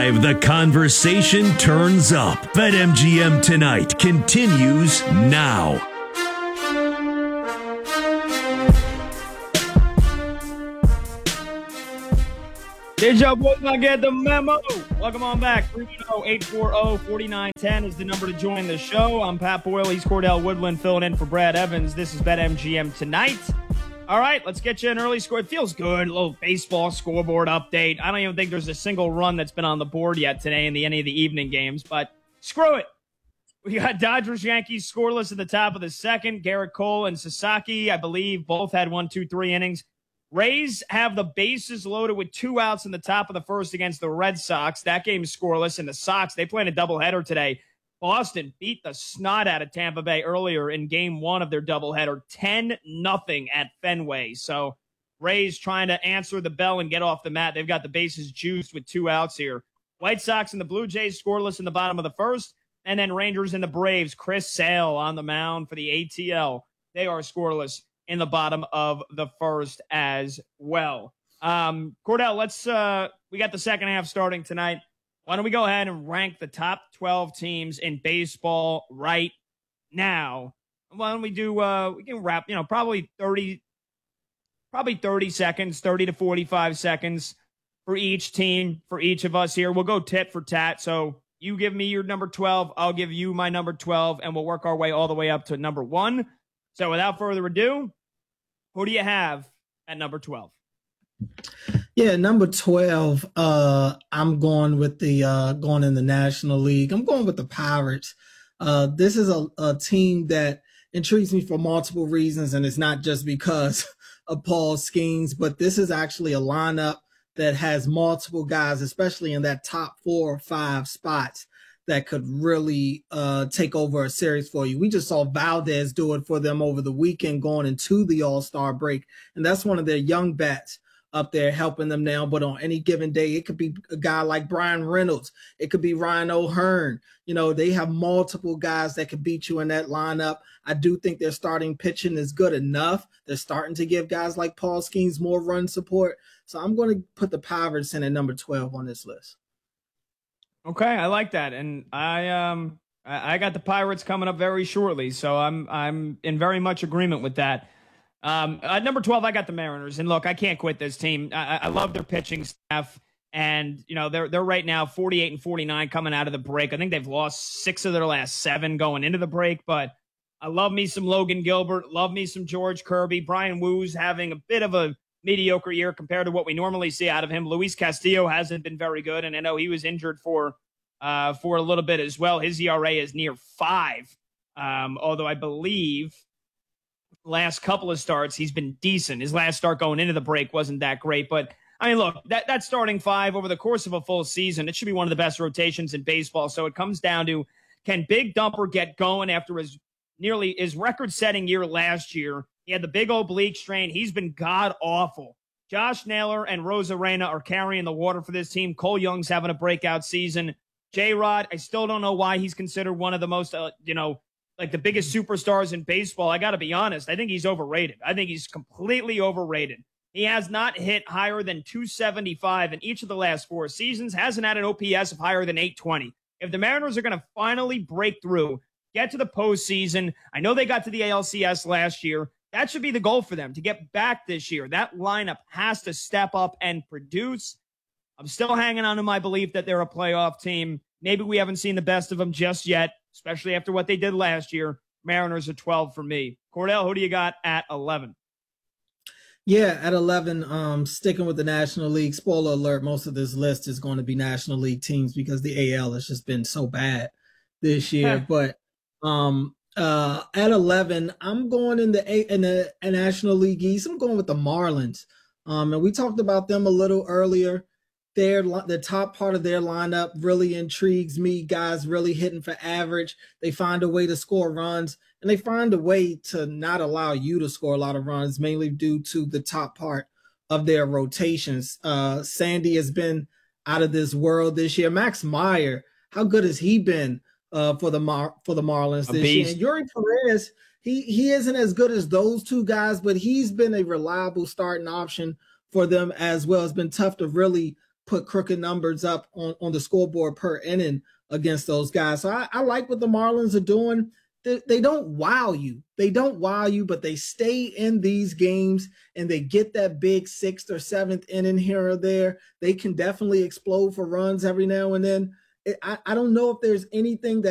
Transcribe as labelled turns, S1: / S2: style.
S1: The conversation turns up. BetMGM Tonight continues now.
S2: Did y'all boys not get the memo? Welcome on back. 310-840-4910 is the number to join the show. I'm Pat Boyle. He's Cordell Woodland filling in for Brad Evans. This is BetMGM Tonight. All right, let's get you an early score. It feels good. A little baseball scoreboard update. I don't even think there's a single run that's been on the board yet today in any of the evening games, but screw it. We got Dodgers-Yankees scoreless at the top of the second. Garrett Cole and Sasaki, I believe, both had 1, 2, 3 innings. Rays have the bases loaded with 2 outs in the top of the first against the Red Sox. That game's scoreless. And the Sox, they played a doubleheader today. Boston beat the snot out of Tampa Bay earlier in game 1 of their doubleheader, 10-0 at Fenway. So Rays trying to answer the bell and get off the mat. They've got the bases juiced with 2 outs here. White Sox and the Blue Jays scoreless in the bottom of the first. And then Rangers and the Braves, Chris Sale on the mound for the ATL. They are scoreless in the bottom of the first as well. Cordell, we got the second half starting tonight. Why don't we go ahead and rank the top 12 teams in baseball right now? Why don't we do, we can wrap, probably 30 seconds, 30 to 45 seconds for each team, for each of us here. We'll go tit for tat. So you give me your number 12, I'll give you my number 12, and we'll work our way all the way up to number 1. So without further ado, who do you have at number 12?
S3: Yeah, number 12, I'm going with going in the National League. I'm going with the Pirates. This is a team that intrigues me for multiple reasons, and it's not just because of Paul Skeens, but this is actually a lineup that has multiple guys, especially in that top 4 or 5 spots, that could really take over a series for you. We just saw Valdez do it for them over the weekend going into the All-Star break, and that's one of their young bats up there helping them now. But on any given day, it could be a guy like Brian Reynolds. It could be Ryan O'Hearn. They have multiple guys that could beat you in that lineup. I do think their starting pitching is good enough. They're starting to give guys like Paul Skeens more run support. So I'm going to put the Pirates in at number 12 on this list.
S2: Okay, I like that. And I got the Pirates coming up very shortly, so I'm in very much agreement with that. At number 12, I got the Mariners. And look, I can't quit this team. I love their pitching staff. And, they're right now 48 and 49 coming out of the break. I think they've lost 6 of their last 7 going into the break. But I love me some Logan Gilbert. Love me some George Kirby. Brian Woo's having a bit of a mediocre year compared to what we normally see out of him. Luis Castillo hasn't been very good. And I know he was injured for a little bit as well. His ERA is near 5. Although I believe last couple of starts, he's been decent. His last start going into the break wasn't that great. But, I mean, look, that starting 5 over the course of a full season, it should be one of the best rotations in baseball. So it comes down to, can Big Dumper get going after his record-setting year last year? He had the big oblique strain. He's been god-awful. Josh Naylor and Rosarena are carrying the water for this team. Cole Young's having a breakout season. J-Rod, I still don't know why he's considered one of the most, like the biggest superstars in baseball. I got to be honest. I think he's overrated. I think he's completely overrated. He has not hit higher than 275 in each of the last 4 seasons, hasn't had an OPS of higher than 820. If the Mariners are going to finally break through, get to the postseason, I know they got to the ALCS last year. That should be the goal for them, to get back this year. That lineup has to step up and produce. I'm still hanging on to my belief that they're a playoff team. Maybe we haven't seen the best of them just yet, especially after what they did last year. Mariners are 12 for me. Cordell, who do you got at 11?
S3: Yeah, at 11, sticking with the National League. Spoiler alert, most of this list is going to be National League teams because the AL has just been so bad this year. But at 11, I'm going in the National League East. I'm going with the Marlins. And we talked about them a little earlier. The top part of their lineup really intrigues me. Guys really hitting for average. They find a way to score runs, and they find a way to not allow you to score a lot of runs, mainly due to the top part of their rotations. Sandy has been out of this world this year. Max Meyer, how good has he been for the Marlins this year? And Yuri Perez, he isn't as good as those two guys, but he's been a reliable starting option for them as well. It's been tough to really put crooked numbers up on the scoreboard per inning against those guys. So I like what the Marlins are doing. They don't wow you. They don't wow you, but they stay in these games and they get that big 6th or 7th inning here or there. They can definitely explode for runs every now and then. I don't know if there's anything that